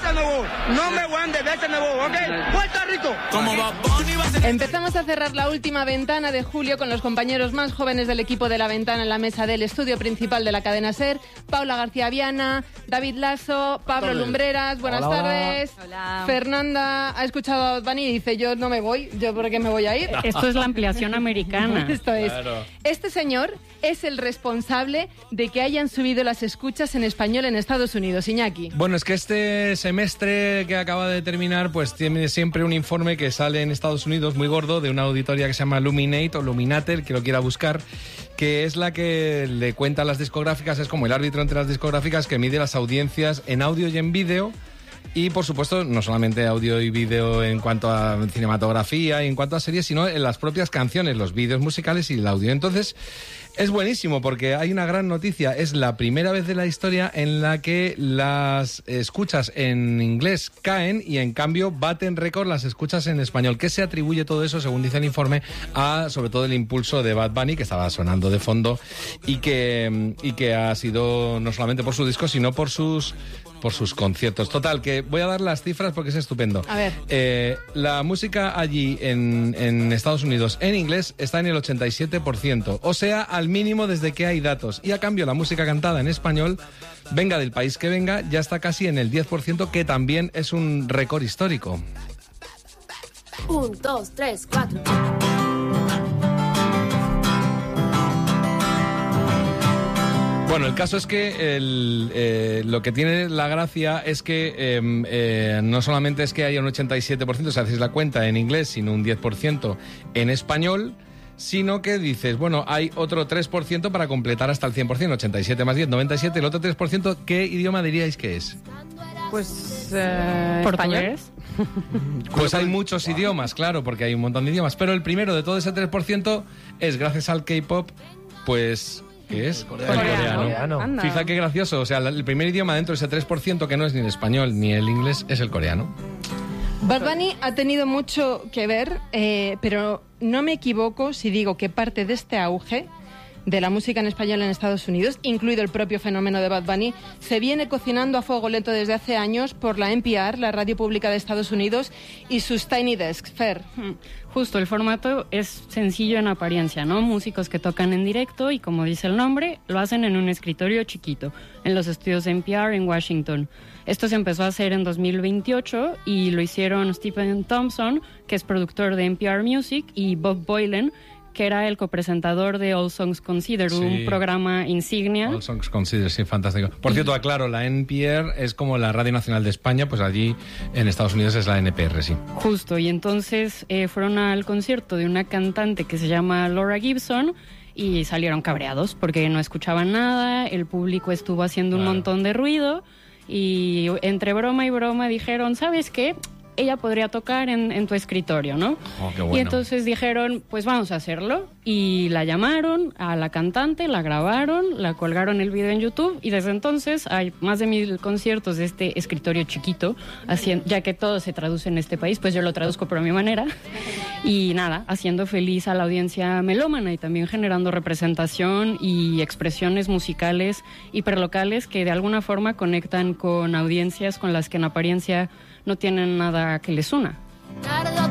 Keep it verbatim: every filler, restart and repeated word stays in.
Becha Nuevo. Nombre one de Becha Nuevo, ¿ok? Puerto Rico. ¿Cómo va Bunny? Va a ser... Empezamos a cerrar la última ventana de julio con los compañeros más jóvenes del equipo de La Ventana en la mesa del estudio principal de la cadena SER. Paula García Viana, David Lasso, Pablo Lumbreras, buenas Hola, tardes. Hola. Fernanda ha escuchado a Bad Bunny y dice, yo no me voy, yo por qué me voy a ir. Esto es la ampliación americana. Esto es. Claro. Este señor es el responsable de que hayan subido las escuchas en español en Estados Unidos. Iñaki. Bueno, es que este semestre que acaba de terminar, pues tiene siempre un informe que sale en Estados Unidos muy gordo de una auditoría que se llama Luminate o Luminate, el que lo quiera buscar, que es la que le cuenta a las discográficas, es como el árbitro entre las discográficas que mide las audiencias en audio y en vídeo. Y, por supuesto, no solamente audio y vídeo en cuanto a cinematografía y en cuanto a series, sino en las propias canciones, los vídeos musicales y el audio. Entonces, es buenísimo porque hay una gran noticia. Es la primera vez de la historia en la que las escuchas en inglés caen y, en cambio, baten récord las escuchas en español. ¿Qué se atribuye todo eso, según dice el informe, a, sobre todo, el impulso de Bad Bunny, que estaba sonando de fondo y que, y que ha sido no solamente por su disco, sino por sus... por sus conciertos. Total, que voy a dar las cifras porque es estupendo. A ver. Eh, la música allí en, en Estados Unidos en inglés está en el ochenta y siete por ciento, o sea, al mínimo desde que hay datos. Y a cambio la música cantada en español, venga del país que venga, ya está casi en el diez por ciento, que también es un récord histórico. Un, dos, tres, cuatro. Bueno, el caso es que el, eh, lo que tiene la gracia es que eh, eh, no solamente es que haya un ochenta y siete por ciento, si haces la cuenta en inglés, sino un diez por ciento en español, sino que dices, bueno, hay otro tres por ciento para completar hasta el cien por ciento, ochenta y siete más diez, noventa y siete, el otro tres por ciento, ¿qué idioma diríais que es? Pues... Eh, ¿Portugués? Pues hay muchos idiomas, claro, porque hay un montón de idiomas, pero el primero de todo ese tres por ciento es, gracias al K-pop, pues... ¿Qué es? Coreano. El coreano. Coreano. Anda. Fija qué gracioso. O sea, el primer idioma dentro de ese tres por ciento que no es ni el español ni el inglés es el coreano. Bad Bunny ha tenido mucho que ver, eh, pero no me equivoco si digo que parte de este auge de la música en español en Estados Unidos, incluido el propio fenómeno de Bad Bunny, se viene cocinando a fuego lento desde hace años por la N P R, la radio pública de Estados Unidos, y sus Tiny Desks. Fer. Justo, el formato es sencillo en apariencia, ¿no? Músicos que tocan en directo y, como dice el nombre, lo hacen en un escritorio chiquito, en los estudios de N P R en Washington. Esto se empezó a hacer en dos mil veintiocho y lo hicieron Stephen Thompson, que es productor de N P R Music, y Bob Boilen, que era el copresentador de All Songs Considered, Sí. un programa insignia. All Songs Considered, sí, fantástico. Por cierto, aclaro, la N P R es como la Radio Nacional de España, pues allí en Estados Unidos es la N P R, sí. Justo, y entonces eh, fueron al concierto de una cantante que se llama Laura Gibson y salieron cabreados porque no escuchaban nada, el público estuvo haciendo un Claro. montón de ruido y entre broma y broma dijeron, ¿sabes qué? Ella podría tocar en, en tu escritorio, ¿no? Oh, qué bueno. Y entonces dijeron, pues vamos a haciendo. Y la llamaron a la cantante, la grabaron, la colgaron el video en YouTube y desde entonces hay más de mil conciertos de este escritorio chiquito, haciendo, ya que todo se traduce en este país, pues yo lo traduzco por mi manera. Y nada, haciendo feliz a la audiencia melómana y también generando representación y expresiones musicales hiperlocales que de alguna forma conectan con audiencias con las que en apariencia no tienen nada que les una.